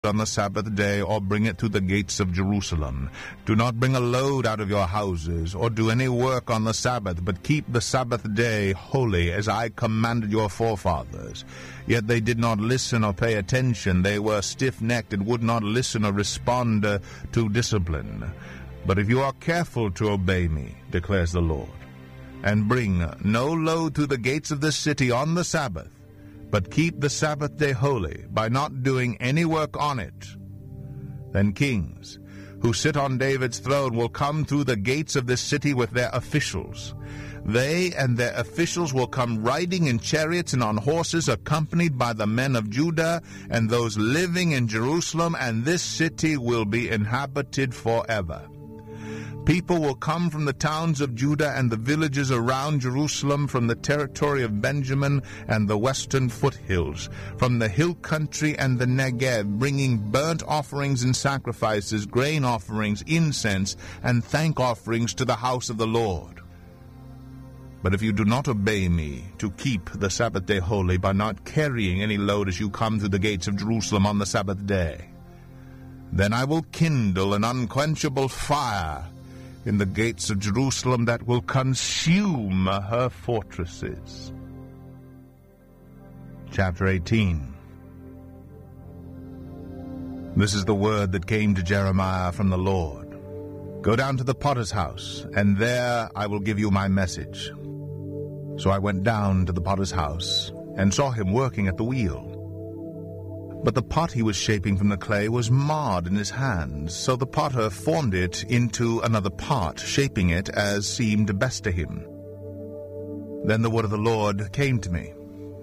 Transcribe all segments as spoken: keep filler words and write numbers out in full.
on the Sabbath day, or bring it through the gates of Jerusalem. Do not bring a load out of your houses, or do any work on the Sabbath, but keep the Sabbath day holy, as I commanded your forefathers. Yet they did not listen or pay attention. They were stiff-necked and would not listen or respond uh, to discipline. But if you are careful to obey me, declares the Lord, and bring no load through the gates of this city on the Sabbath, but keep the Sabbath day holy by not doing any work on it, then kings who sit on David's throne will come through the gates of this city with their officials. They and their officials will come riding in chariots and on horses, accompanied by the men of Judah and those living in Jerusalem, and this city will be inhabited forever. People will come from the towns of Judah and the villages around Jerusalem, from the territory of Benjamin and the western foothills, from the hill country and the Negev, bringing burnt offerings and sacrifices, grain offerings, incense, and thank offerings to the house of the Lord. But if you do not obey me to keep the Sabbath day holy by not carrying any load as you come through the gates of Jerusalem on the Sabbath day, then I will kindle an unquenchable fire in the gates of Jerusalem that will consume her fortresses. Chapter eighteen. This is the word that came to Jeremiah from the Lord. Go down to the potter's house, and there I will give you my message. So I went down to the potter's house, and saw him working at the wheel. But the pot he was shaping from the clay was marred in his hands, so the potter formed it into another pot, shaping it as seemed best to him. Then the word of the Lord came to me.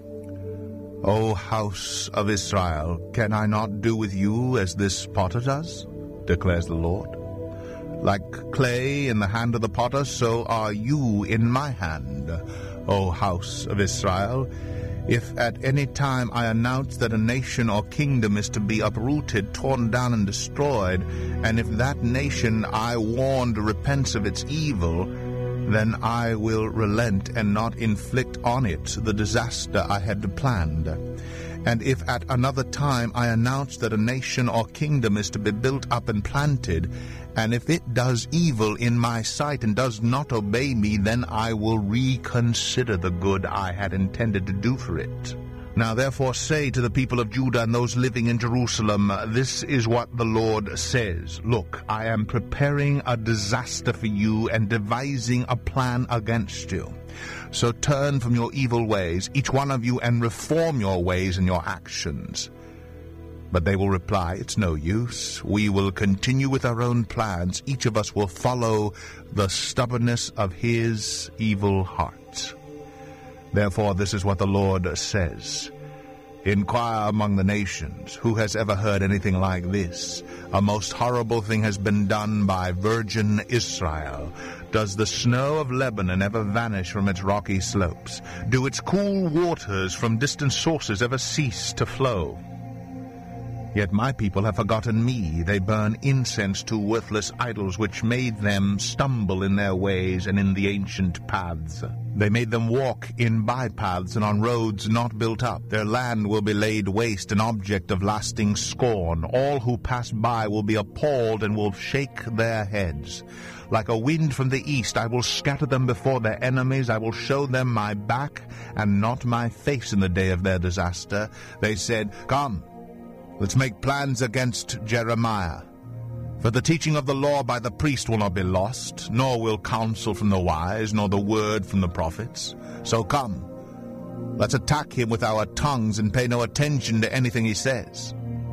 O house of Israel, can I not do with you as this potter does? Declares the Lord. Like clay in the hand of the potter, so are you in my hand, O house of Israel. If at any time I announce that a nation or kingdom is to be uprooted, torn down, and destroyed, and if that nation I warned repents of its evil, then I will relent and not inflict on it the disaster I had planned. And if at another time I announce that a nation or kingdom is to be built up and planted, and if it does evil in my sight and does not obey me, then I will reconsider the good I had intended to do for it. Now therefore say to the people of Judah and those living in Jerusalem, this is what the Lord says. Look, I am preparing a disaster for you and devising a plan against you. So turn from your evil ways, each one of you, and reform your ways and your actions. But they will reply, it's no use. We will continue with our own plans. Each of us will follow the stubbornness of his evil heart. Therefore, this is what the Lord says. Inquire among the nations, who has ever heard anything like this? A most horrible thing has been done by virgin Israel. Does the snow of Lebanon ever vanish from its rocky slopes? Do its cool waters from distant sources ever cease to flow? Yet my people have forgotten me. They burn incense to worthless idols, which made them stumble in their ways and in the ancient paths. They made them walk in bypaths and on roads not built up. Their land will be laid waste, an object of lasting scorn. All who pass by will be appalled and will shake their heads. Like a wind from the east, I will scatter them before their enemies. I will show them my back and not my face in the day of their disaster. They said, come, let's make plans against Jeremiah. For the teaching of the law by the priest will not be lost, nor will counsel from the wise, nor the word from the prophets. So come, let's attack him with our tongues and pay no attention to anything he says.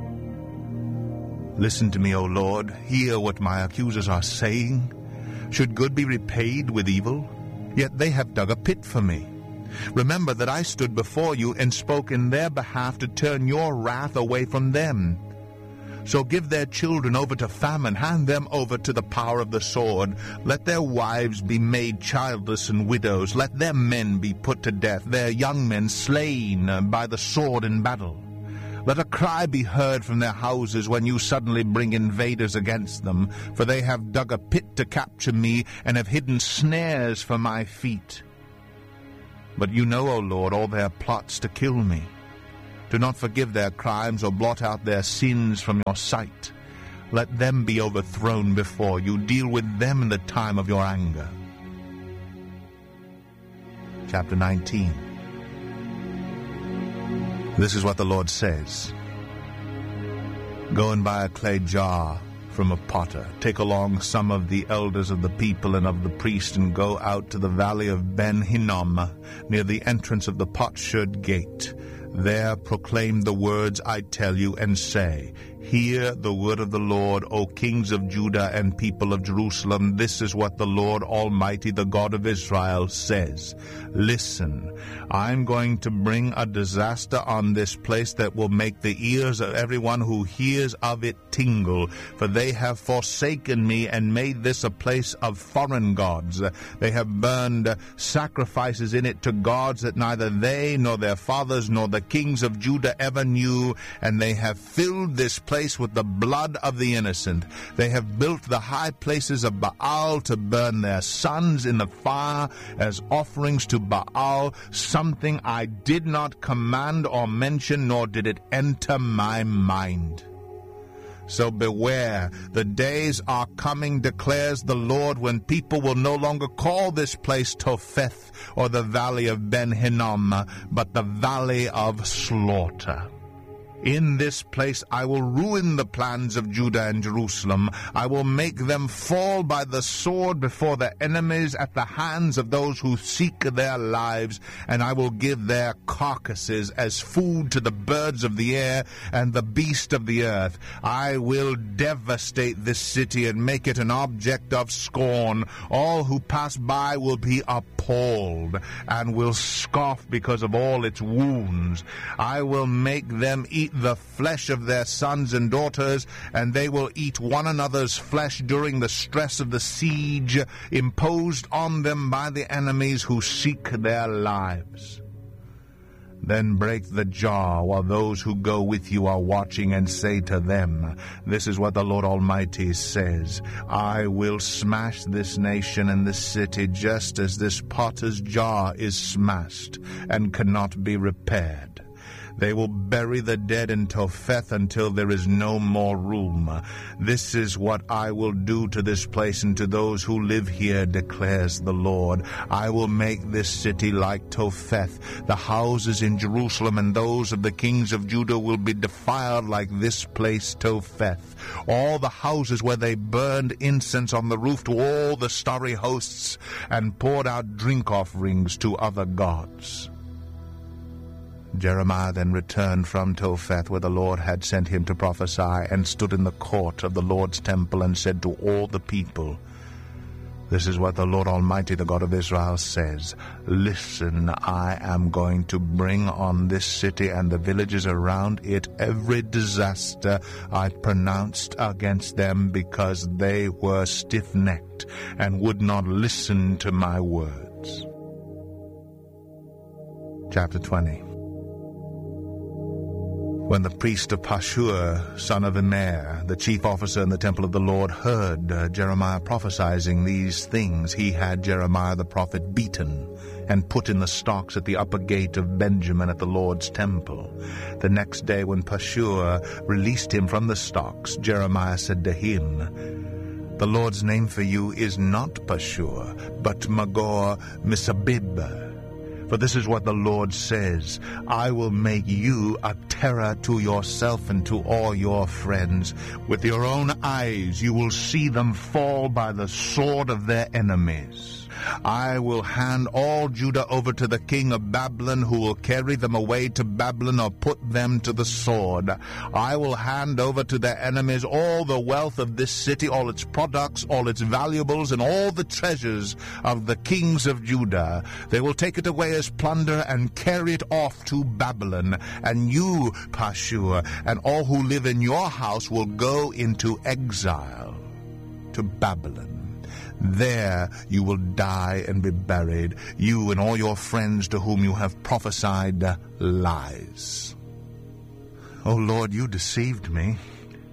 Listen to me, O Lord. Hear what my accusers are saying. Should good be repaid with evil? Yet they have dug a pit for me. Remember that I stood before you and spoke in their behalf to turn your wrath away from them. So give their children over to famine, hand them over to the power of the sword. Let their wives be made childless and widows. Let their men be put to death, their young men slain by the sword in battle. Let a cry be heard from their houses when you suddenly bring invaders against them, for they have dug a pit to capture me and have hidden snares for my feet. But you know, O Lord, all their plots to kill me. Do not forgive their crimes or blot out their sins from your sight. Let them be overthrown before you. Deal with them in the time of your anger. Chapter nineteen. This is what the Lord says. Go and buy a clay jar from a potter. Take along some of the elders of the people and of the priest, and go out to the valley of Ben Hinnom, near the entrance of the potsherd gate. There proclaim the words I tell you, and say, Hear the word of the Lord, O kings of Judah and people of Jerusalem. This is what the Lord Almighty, the God of Israel, says. Listen, I'm going to bring a disaster on this place that will make the ears of everyone who hears of it tingle. For they have forsaken me and made this a place of foreign gods. They have burned sacrifices in it to gods that neither they nor their fathers nor the kings of Judah ever knew, and they have filled this place with the blood of the innocent. They have built the high places of Baal to burn their sons in the fire as offerings to Baal, something I did not command or mention, nor did it enter my mind. So beware, the days are coming, declares the Lord, when people will no longer call this place Topheth or the valley of Ben Hinnom, but the valley of slaughter. In this place I will ruin the plans of Judah and Jerusalem. I will make them fall by the sword before their enemies at the hands of those who seek their lives, and I will give their carcasses as food to the birds of the air and the beast of the earth. I will devastate this city and make it an object of scorn. All who pass by will be appalled and will scoff because of all its wounds. I will make them eat the flesh of their sons and daughters, and they will eat one another's flesh during the stress of the siege imposed on them by the enemies who seek their lives. Then break the jar while those who go with you are watching, and say to them, This is what the Lord Almighty says, I will smash this nation and this city just as this potter's jar is smashed and cannot be repaired. They will bury the dead in Topheth until there is no more room. This is what I will do to this place and to those who live here, declares the Lord. I will make this city like Topheth. The houses in Jerusalem and those of the kings of Judah will be defiled like this place Topheth. All the houses where they burned incense on the roof to all the starry hosts and poured out drink offerings to other gods. Jeremiah then returned from Topheth, where the Lord had sent him to prophesy, and stood in the court of the Lord's temple, and said to all the people, This is what the Lord Almighty, the God of Israel, says. Listen, I am going to bring on this city and the villages around it every disaster I pronounced against them, because they were stiff-necked and would not listen to my words. Chapter twenty. When the priest of Pashur, son of Immer, the chief officer in the temple of the Lord, heard uh, Jeremiah prophesying these things, he had Jeremiah the prophet beaten and put in the stocks at the upper gate of Benjamin at the Lord's temple. The next day, when Pashur released him from the stocks, Jeremiah said to him, The Lord's name for you is not Pashur, but Magor-Missabib. For this is what the Lord says, I will make you a terror to yourself and to all your friends. With your own eyes you will see them fall by the sword of their enemies. I will hand all Judah over to the king of Babylon, who will carry them away to Babylon or put them to the sword. I will hand over to their enemies all the wealth of this city, all its products, all its valuables, and all the treasures of the kings of Judah. They will take it away as plunder and carry it off to Babylon. And you, Pashur, and all who live in your house will go into exile to Babylon. There you will die and be buried, you and all your friends to whom you have prophesied lies. O Lord, you deceived me,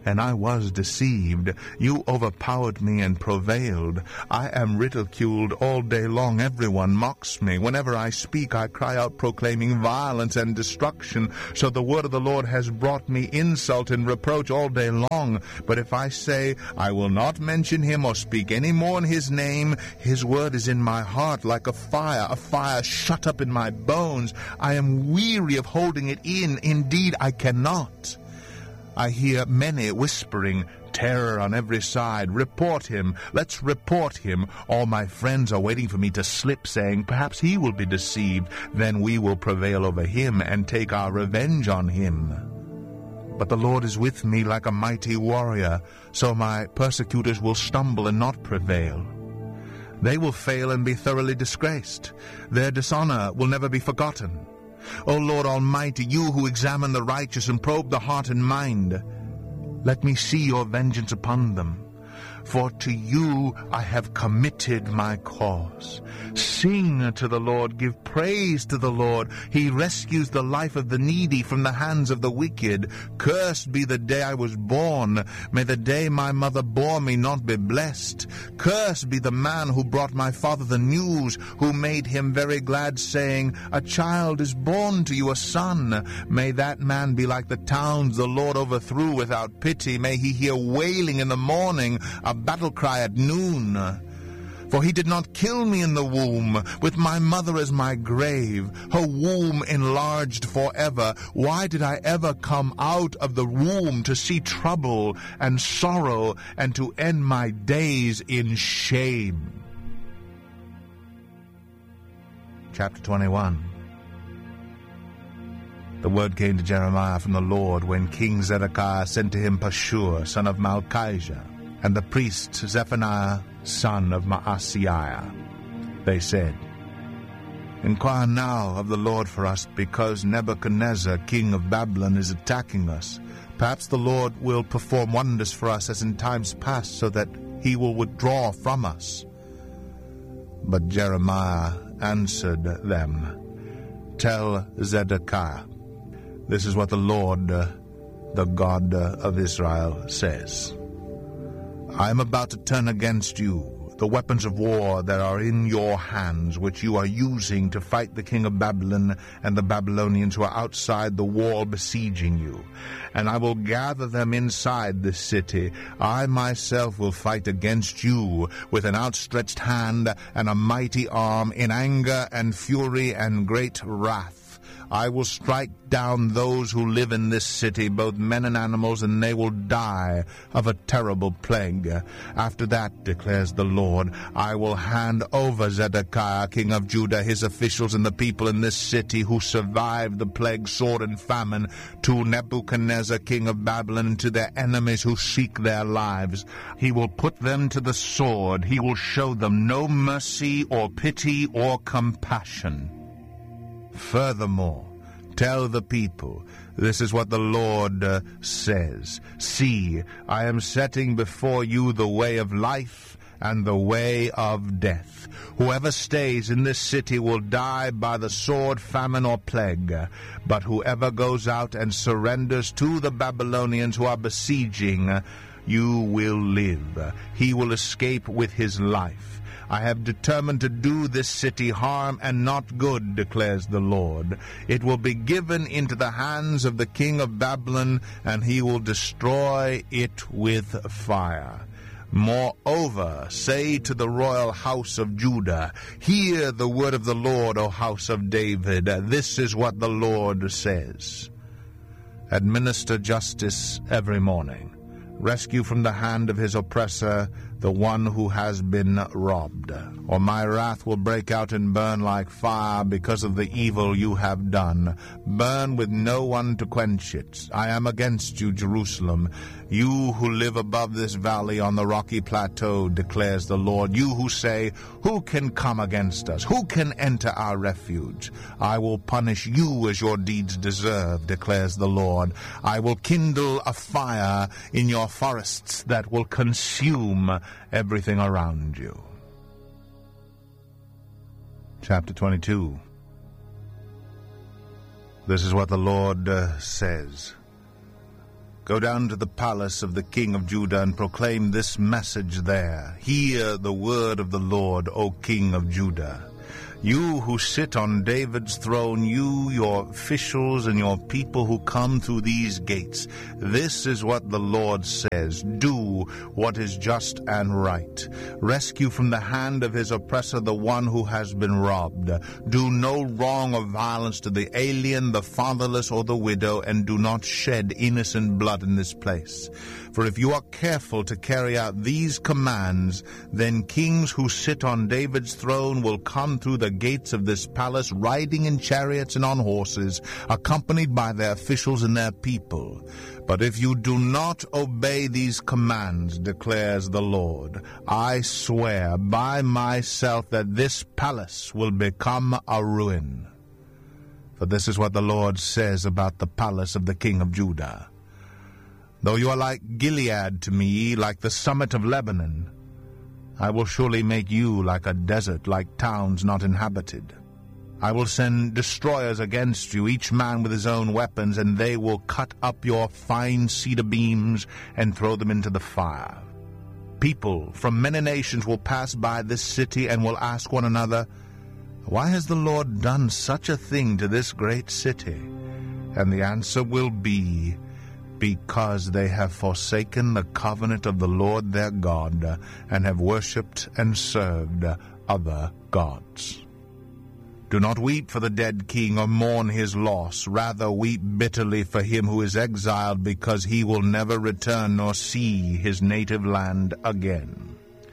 and I was deceived. You overpowered me and prevailed. I am ridiculed all day long. Everyone mocks me. Whenever I speak, I cry out, proclaiming violence and destruction. So the word of the Lord has brought me insult and reproach all day long. But if I say, I will not mention him or speak any more in his name, his word is in my heart like a fire, a fire shut up in my bones. I am weary of holding it in. Indeed, I cannot. I hear many whispering, terror on every side. Report him. Let's report him. All my friends are waiting for me to slip, saying, perhaps he will be deceived. Then we will prevail over him and take our revenge on him. But the Lord is with me like a mighty warrior, so my persecutors will stumble and not prevail. They will fail and be thoroughly disgraced. Their dishonor will never be forgotten. O Lord Almighty, you who examine the righteous and probe the heart and mind, let me see your vengeance upon them. For to you I have committed my cause. Sing to the Lord, give praise to the Lord. He rescues the life of the needy from the hands of the wicked. Cursed be the day I was born. May the day my mother bore me not be blessed. Cursed be the man who brought my father the news, who made him very glad, saying, a child is born to you, a son. May that man be like the towns the Lord overthrew without pity. May he hear wailing in the morning, a battle cry at noon. For he did not kill me in the womb, with my mother as my grave, her womb enlarged forever. Why did I ever come out of the womb to see trouble and sorrow, and to end my days in shame? Chapter twenty-one. The word came to Jeremiah from the Lord when King Zedekiah sent to him Pashur, son of Malchijah, and the priest Zephaniah, son of Maaseiah. They said, inquire now of the Lord for us, because Nebuchadnezzar, king of Babylon, is attacking us. Perhaps the Lord will perform wonders for us as in times past, so that he will withdraw from us. But Jeremiah answered them, tell Zedekiah, this is what the Lord, uh, the God uh, of Israel, says. I am about to turn against you the weapons of war that are in your hands, which you are using to fight the king of Babylon and the Babylonians who are outside the wall besieging you. And I will gather them inside this city. I myself will fight against you with an outstretched hand and a mighty arm, in anger and fury and great wrath. I will strike down those who live in this city, both men and animals, and they will die of a terrible plague. After that, declares the Lord, I will hand over Zedekiah, king of Judah, his officials, and the people in this city who survived the plague, sword, and famine, to Nebuchadnezzar, king of Babylon, and to their enemies who seek their lives. He will put them to the sword. He will show them no mercy or pity or compassion. Furthermore, tell the people, this is what the Lord uh, says. See, I am setting before you the way of life and the way of death. Whoever stays in this city will die by the sword, famine, or plague. But whoever goes out and surrenders to the Babylonians who are besieging, you will live. He will escape with his life. I have determined to do this city harm and not good, declares the Lord. It will be given into the hands of the king of Babylon, and he will destroy it with fire. Moreover, say to the royal house of Judah, hear the word of the Lord, O house of David. This is what the Lord says. Administer justice every morning. Rescue from the hand of his oppressor the one who has been robbed. Or my wrath will break out and burn like fire because of the evil you have done. Burn with no one to quench it. I am against you, Jerusalem. You who live above this valley on the rocky plateau, declares the Lord. You who say, who can come against us? Who can enter our refuge? I will punish you as your deeds deserve, declares the Lord. I will kindle a fire in your forests that will consume everything around you. Chapter twenty-two. This is what the Lord uh, says. Go down to the palace of the king of Judah and proclaim this message there. Hear the word of the Lord, O king of Judah. You who sit on David's throne, you, your officials, and your people who come through these gates, this is what the Lord says. Do what is just and right. Rescue from the hand of his oppressor the one who has been robbed. Do no wrong or violence to the alien, the fatherless, or the widow, and do not shed innocent blood in this place. For if you are careful to carry out these commands, then kings who sit on David's throne will come through the gates of this palace, riding in chariots and on horses, accompanied by their officials and their people. But if you do not obey these commands, declares the Lord, I swear by myself that this palace will become a ruin. For this is what the Lord says about the palace of the king of Judah. Though you are like Gilead to me, like the summit of Lebanon, I will surely make you like a desert, like towns not inhabited. I will send destroyers against you, each man with his own weapons, and they will cut up your fine cedar beams and throw them into the fire. People from many nations will pass by this city and will ask one another, why has the Lord done such a thing to this great city? And the answer will be, because they have forsaken the covenant of the Lord their God, and have worshipped and served other gods. Do not weep for the dead king or mourn his loss. Rather weep bitterly for him who is exiled, because he will never return nor see his native land again.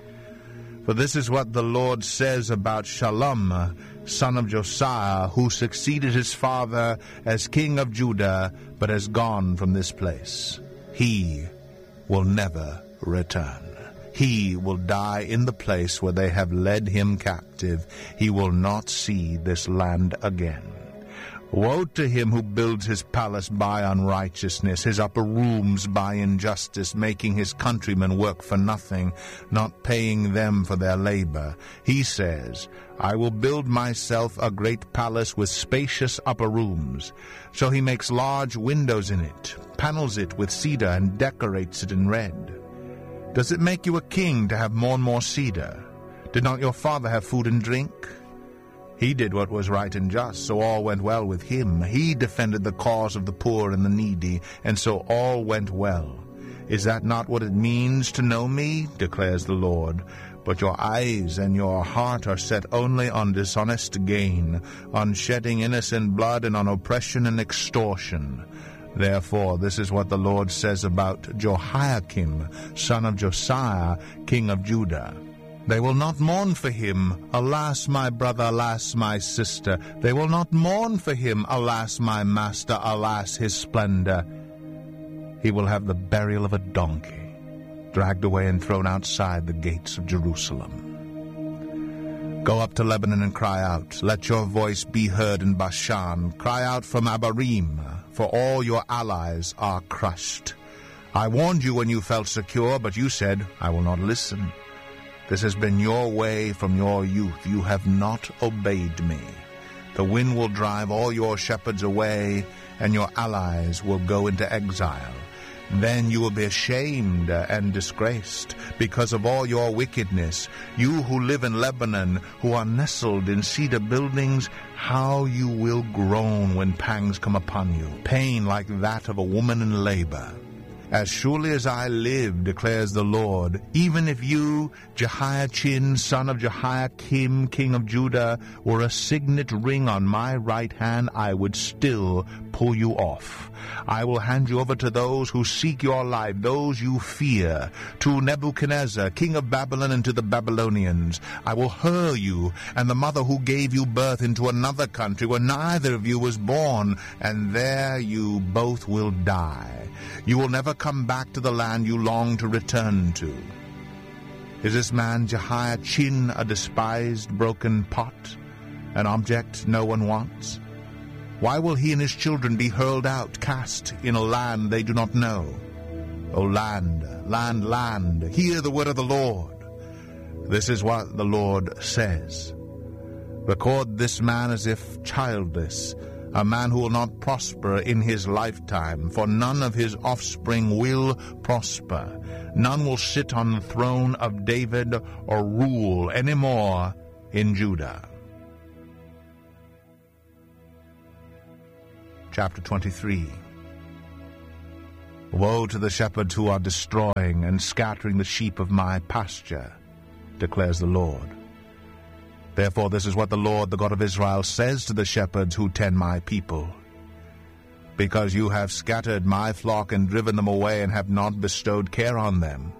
For this is what the Lord says about Shallum, son of Josiah, who succeeded his father as king of Judah, but has gone from this place. He will never return. He will die in the place where they have led him captive. He will not see this land again. Woe to him who builds his palace by unrighteousness, his upper rooms by injustice, making his countrymen work for nothing, not paying them for their labor. He says, I will build myself a great palace with spacious upper rooms. So he makes large windows in it, panels it with cedar, and decorates it in red. Does it make you a king to have more and more cedar? Did not your father have food and drink? He did what was right and just, so all went well with him. He defended the cause of the poor and the needy, and so all went well. Is that not what it means to know me? Declares the Lord. But your eyes and your heart are set only on dishonest gain, on shedding innocent blood, and on oppression and extortion. Therefore, this is what the Lord says about Jehoiakim, son of Josiah, king of Judah. They will not mourn for him, alas, my brother, alas, my sister. They will not mourn for him, alas, my master, alas, his splendor. He will have the burial of a donkey, dragged away and thrown outside the gates of Jerusalem. Go up to Lebanon and cry out. Let your voice be heard in Bashan. Cry out from Abarim, for all your allies are crushed. I warned you when you felt secure, but you said, I will not listen. This has been your way from your youth. You have not obeyed me. The wind will drive all your shepherds away, and your allies will go into exile. Then you will be ashamed and disgraced because of all your wickedness. You who live in Lebanon, who are nestled in cedar buildings, how you will groan when pangs come upon you, pain like that of a woman in labor. As surely as I live, declares the Lord, even if you, Jehoiachin, son of Jehoiakim, king of Judah, were a signet ring on my right hand, I would still pull you off. I will hand you over to those who seek your life, those you fear, to Nebuchadnezzar, king of Babylon, and to the Babylonians. I will hurl you and the mother who gave you birth into another country where neither of you was born, and there you both will die. You will never come back to the land you long to return to. Is this man Jehoiachin a despised broken pot, an object no one wants? Why will he and his children be hurled out, cast in a land they do not know? O land, land, land, hear the word of the Lord. This is what the Lord says. Record this man as if childless, a man who will not prosper in his lifetime, for none of his offspring will prosper. None will sit on the throne of David or rule any more in Judah. Chapter twenty-three. Woe to the shepherds who are destroying and scattering the sheep of my pasture, declares the Lord. Therefore this is what the Lord, the God of Israel, says to the shepherds who tend my people. Because you have scattered my flock and driven them away and have not bestowed care on them,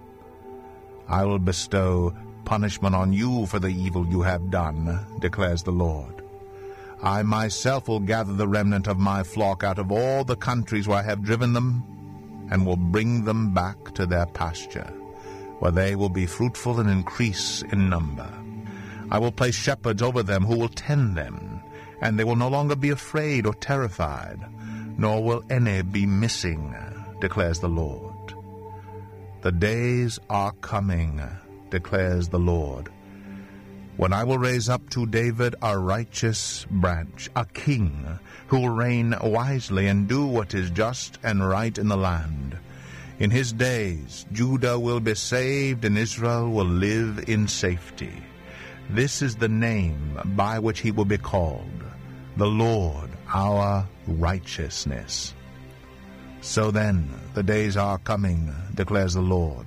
I will bestow punishment on you for the evil you have done, declares the Lord. I myself will gather the remnant of my flock out of all the countries where I have driven them, and will bring them back to their pasture, where they will be fruitful and increase in number. I will place shepherds over them who will tend them, and they will no longer be afraid or terrified, nor will any be missing, declares the Lord. The days are coming, declares the Lord, when I will raise up to David a righteous branch, a king, who will reign wisely and do what is just and right in the land. In his days Judah will be saved, and Israel will live in safety. This is the name by which he will be called, the Lord our righteousness. So then the days are coming, declares the Lord,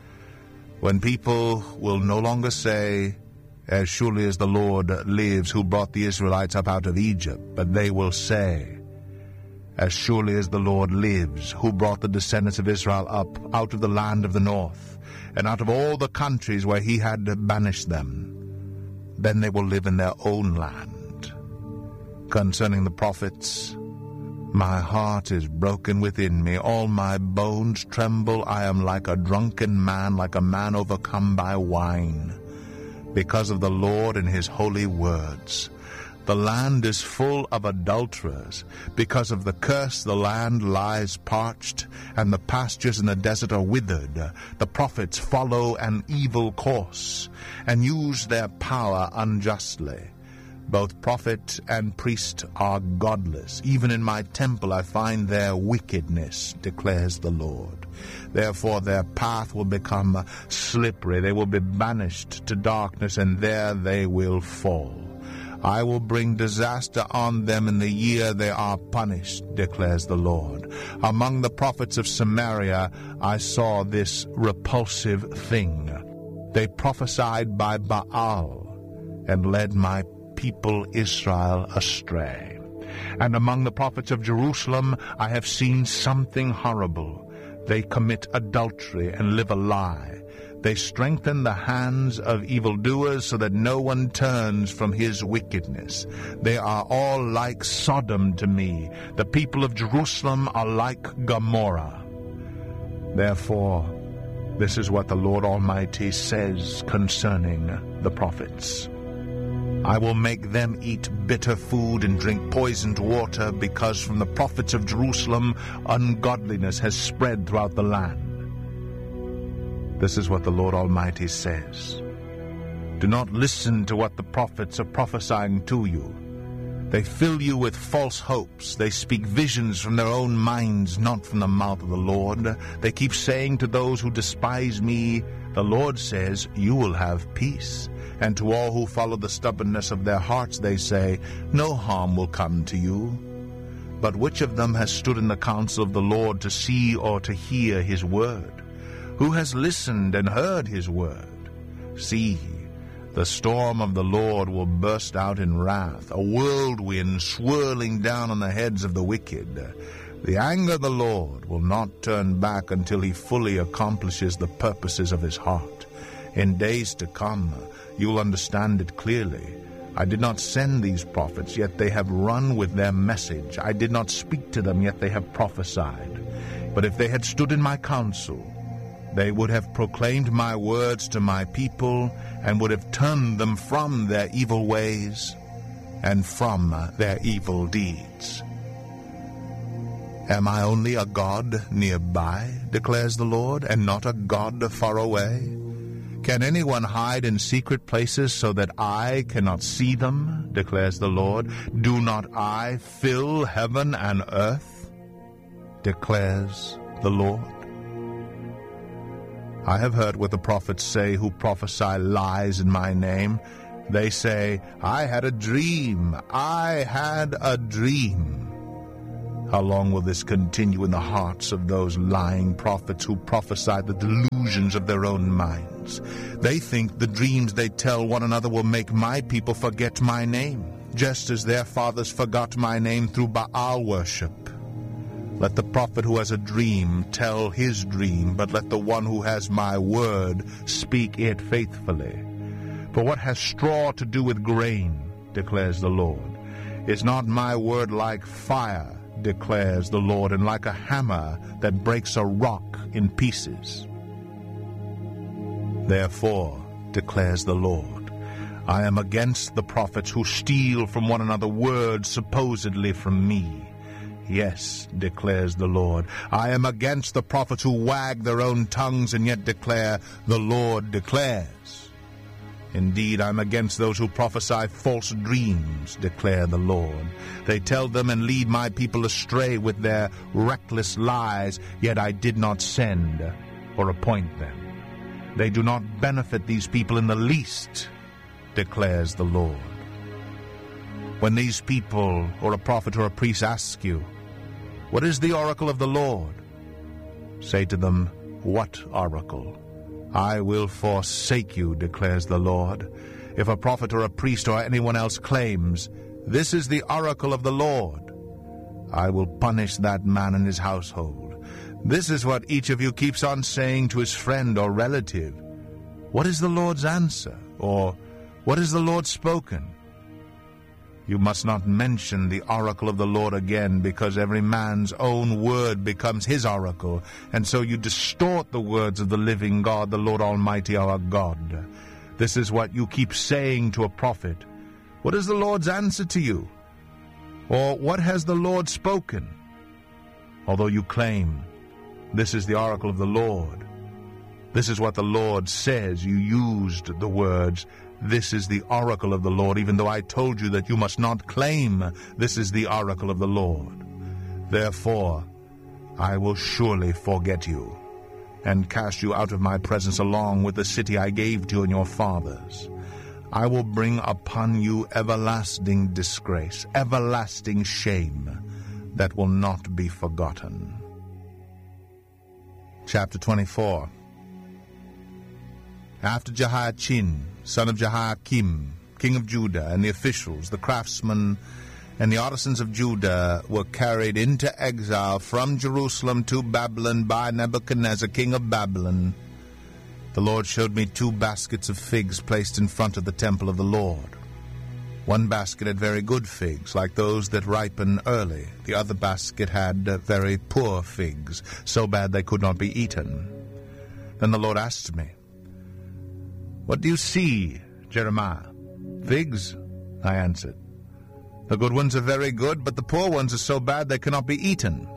when people will no longer say, As surely as the Lord lives, who brought the Israelites up out of Egypt, but they will say, As surely as the Lord lives, who brought the descendants of Israel up out of the land of the north, and out of all the countries where he had banished them. Then they will live in their own land. Concerning the prophets, my heart is broken within me, all my bones tremble. I am like a drunken man, like a man overcome by wine, because of the Lord and his holy words. The land is full of adulterers. Because of the curse the land lies parched, and the pastures in the desert are withered. The prophets follow an evil course, and use their power unjustly. Both prophet and priest are godless. Even in my temple I find their wickedness, declares the Lord. Therefore their path will become slippery. They will be banished to darkness, and there they will fall. I will bring disaster on them in the year they are punished, declares the Lord. Among the prophets of Samaria I saw this repulsive thing. They prophesied by Baal, and led my people Israel astray. And among the prophets of Jerusalem I have seen something horrible. They commit adultery and live a lie. They strengthen the hands of evildoers so that no one turns from his wickedness. They are all like Sodom to me. The people of Jerusalem are like Gomorrah. Therefore, this is what the Lord Almighty says concerning the prophets. I will make them eat bitter food and drink poisoned water, because from the prophets of Jerusalem ungodliness has spread throughout the land. This is what the Lord Almighty says. Do not listen to what the prophets are prophesying to you. They fill you with false hopes. They speak visions from their own minds, not from the mouth of the Lord. They keep saying to those who despise me, the Lord says, you will have peace. And to all who follow the stubbornness of their hearts they say, no harm will come to you. But which of them has stood in the counsel of the Lord to see or to hear his word? Who has listened and heard his word? See, the storm of the Lord will burst out in wrath, a whirlwind swirling down on the heads of the wicked. The anger of the Lord will not turn back until he fully accomplishes the purposes of his heart. In days to come, you will understand it clearly. I did not send these prophets, yet they have run with their message. I did not speak to them, yet they have prophesied. But if they had stood in my counsel, they would have proclaimed my words to my people, and would have turned them from their evil ways and from their evil deeds. Am I only a God nearby, declares the Lord, and not a God far away? Can anyone hide in secret places so that I cannot see them, declares the Lord? Do not I fill heaven and earth, declares the Lord? I have heard what the prophets say who prophesy lies in my name. They say, I had a dream, I had a dream. How long will this continue in the hearts of those lying prophets who prophesy the delusions of their own minds? They think the dreams they tell one another will make my people forget my name, just as their fathers forgot my name through Baal worship. Let the prophet who has a dream tell his dream, but let the one who has my word speak it faithfully. For what has straw to do with grain, declares the Lord? Is not my word like fire, declares the Lord, and like a hammer that breaks a rock in pieces? Therefore, declares the Lord, I am against the prophets who steal from one another words supposedly from me. Yes, declares the Lord, I am against the prophets who wag their own tongues and yet declare, the Lord declares. Indeed, I am against those who prophesy false dreams, declare the Lord. They tell them and lead my people astray with their reckless lies, yet I did not send or appoint them. They do not benefit these people in the least, declares the Lord. When these people, or a prophet or a priest, ask you, what is the oracle of the Lord? Say to them, what oracle? I will forsake you, declares the Lord. If a prophet or a priest or anyone else claims, this is the oracle of the Lord, I will punish that man and his household. This is what each of you keeps on saying to his friend or relative. What is the Lord's answer? Or, what is the Lord spoken? You must not mention the oracle of the Lord again, because every man's own word becomes his oracle, and so you distort the words of the living God, the Lord Almighty our God. This is what you keep saying to a prophet. What is the Lord's answer to you? Or what has the Lord spoken? Although you claim, this is the oracle of the Lord, this is what the Lord says, you used the words, this is the oracle of the Lord, even though I told you that you must not claim this is the oracle of the Lord. Therefore, I will surely forget you, and cast you out of my presence along with the city I gave to you and your fathers. I will bring upon you everlasting disgrace, everlasting shame, that will not be forgotten. Chapter twenty-four. After Jehoiachin, son of Jehoiakim, king of Judah, and the officials, the craftsmen, and the artisans of Judah were carried into exile from Jerusalem to Babylon by Nebuchadnezzar, king of Babylon, the Lord showed me two baskets of figs placed in front of the temple of the Lord. One basket had very good figs, like those that ripen early. The other basket had uh, very poor figs, so bad they could not be eaten. Then the Lord asked me, "What do you see, Jeremiah?" "Figs," I answered. "The good ones are very good, but the poor ones are so bad they cannot be eaten."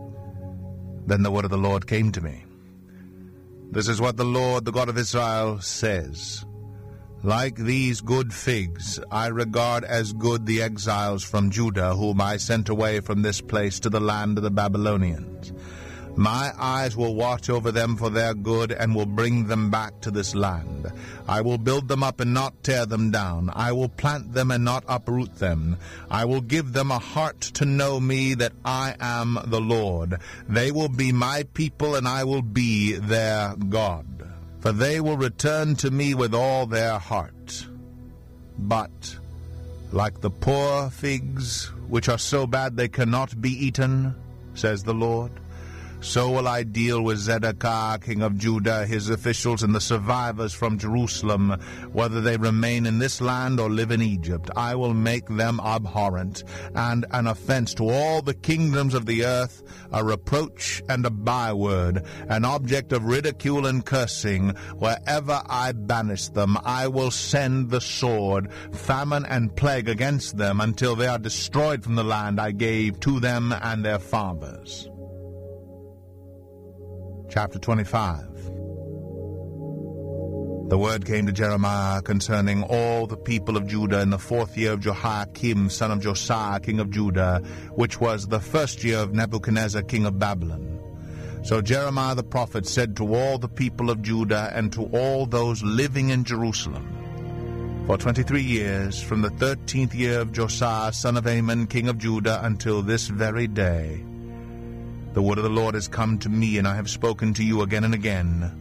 Then the word of the Lord came to me. "This is what the Lord, the God of Israel, says. Like these good figs, I regard as good the exiles from Judah, whom I sent away from this place to the land of the Babylonians. My eyes will watch over them for their good, and will bring them back to this land. I will build them up and not tear them down. I will plant them and not uproot them. I will give them a heart to know me, that I am the Lord. They will be my people, and I will be their God. For they will return to me with all their heart. But, like the poor figs, which are so bad they cannot be eaten, says the Lord, so will I deal with Zedekiah, king of Judah, his officials, and the survivors from Jerusalem, whether they remain in this land or live in Egypt. I will make them abhorrent, and an offense to all the kingdoms of the earth, a reproach and a byword, an object of ridicule and cursing. Wherever I banish them, I will send the sword, famine and plague against them, until they are destroyed from the land I gave to them and their fathers." Chapter twenty-five. The word came to Jeremiah concerning all the people of Judah in the fourth year of Jehoiakim, son of Josiah, king of Judah, which was the first year of Nebuchadnezzar, king of Babylon. So Jeremiah the prophet said to all the people of Judah and to all those living in Jerusalem, For twenty-three years, from the thirteenth year of Josiah, son of Amon, king of Judah, until this very day, the word of the Lord has come to me, and I have spoken to you again and again,